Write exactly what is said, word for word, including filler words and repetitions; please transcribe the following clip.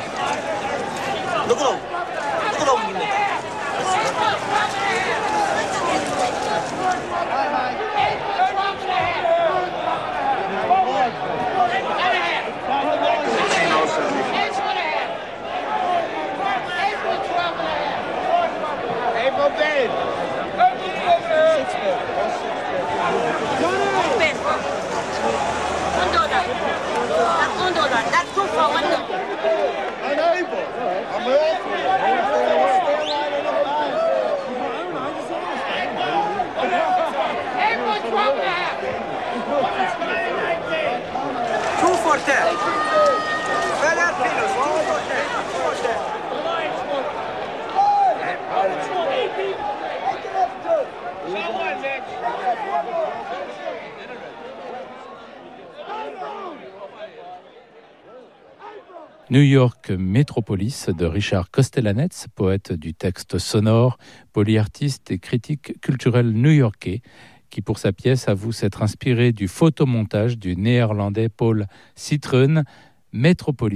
누구로? 누구로 옮깁니까? April bid. Six bid. Bid. One dollar. That's one dollar. That's two for one dollar. Unable. I'm off. April twelve and a half. Two for ten. Filipinos, two for ten. Two for ten. New York Metropolis de Richard Kostelanetz, poète du texte sonore, polyartiste et critique culturel new-yorkais, qui pour sa pièce avoue s'être inspiré du photomontage du néerlandais Paul Citroen, Metropolis.